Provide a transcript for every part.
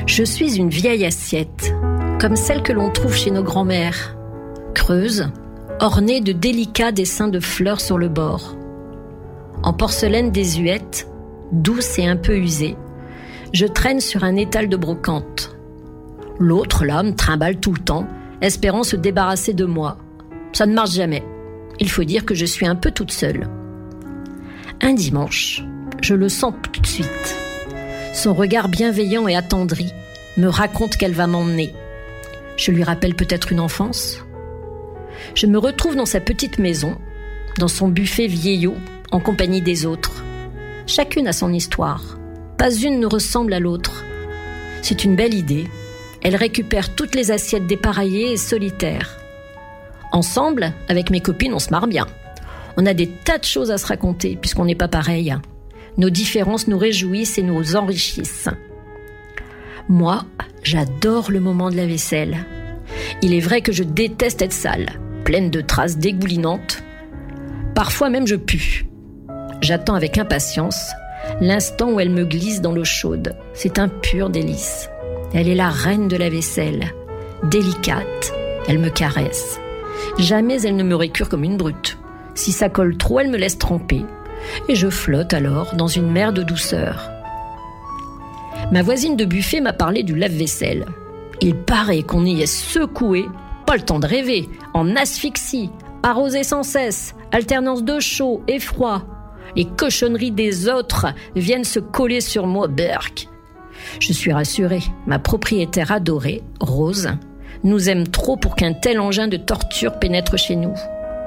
Je suis une vieille assiette, comme celle que l'on trouve chez nos grands-mères, creuse, ornée de délicats dessins de fleurs sur le bord. En porcelaine désuète, douce et un peu usée, je traîne sur un étal de brocante. L'autre, là, me trimballe tout le temps, espérant se débarrasser de moi. Ça ne marche jamais. Il faut dire que je suis un peu toute seule. Un dimanche, je le sens tout de suite. Son regard bienveillant et attendri me raconte qu'elle va m'emmener. Je lui rappelle peut-être une enfance. Je me retrouve dans sa petite maison, dans son buffet vieillot, en compagnie des autres. Chacune a son histoire. Pas une ne ressemble à l'autre. C'est une belle idée. Elle récupère toutes les assiettes dépareillées et solitaires. Ensemble, avec mes copines, on se marre bien. On a des tas de choses à se raconter, puisqu'on n'est pas pareil. Nos différences nous réjouissent et nous enrichissent. Moi, j'adore le moment de la vaisselle. Il est vrai que je déteste être sale, pleine de traces dégoulinantes. Parfois même je pue. J'attends avec impatience l'instant où elle me glisse dans l'eau chaude. C'est un pur délice. Elle est la reine de la vaisselle. Délicate, elle me caresse. Jamais elle ne me récure comme une brute. Si ça colle trop, elle me laisse tremper. Et je flotte alors dans une mer de douceur. Ma voisine de buffet m'a parlé du lave-vaisselle. Il paraît qu'on y est secoué, pas le temps de rêver, en asphyxie, arrosé sans cesse, alternance de chaud et froid. Les cochonneries des autres viennent se coller sur moi, berk. Je suis rassurée, ma propriétaire adorée, Rose, nous aime trop pour qu'un tel engin de torture pénètre chez nous.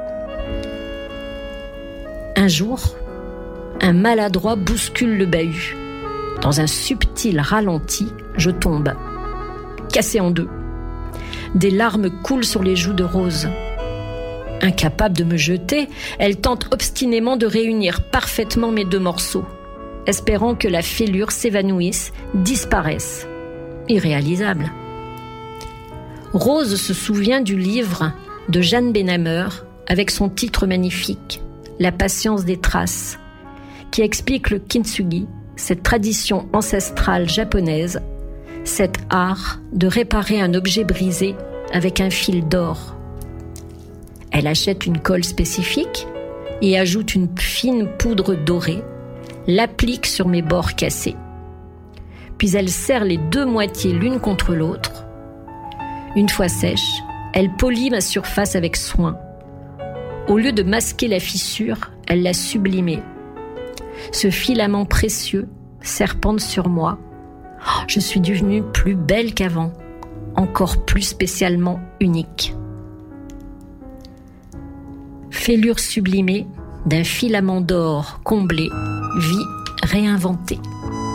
Un jour, un maladroit bouscule le bahut. Dans un subtil ralenti, je tombe, cassée en deux. Des larmes coulent sur les joues de Rose. Incapable de me jeter, elle tente obstinément de réunir parfaitement mes deux morceaux, espérant que la fêlure s'évanouisse, disparaisse. Irréalisable. Rose se souvient du livre de Jeanne Benhamer avec son titre magnifique, La patience des traces, qui explique le kintsugi, cette tradition ancestrale japonaise, cet art de réparer un objet brisé avec un fil d'or. Elle achète une colle spécifique et ajoute une fine poudre dorée, l'applique sur mes bords cassés. Puis elle serre les deux moitiés l'une contre l'autre. Une fois sèche, elle polit ma surface avec soin. Au lieu de masquer la fissure, elle l'a sublimée. Ce filament précieux serpente sur moi. Je suis devenue plus belle qu'avant, encore plus spécialement unique. Fêlure sublimée d'un filament d'or comblé, vie réinventée.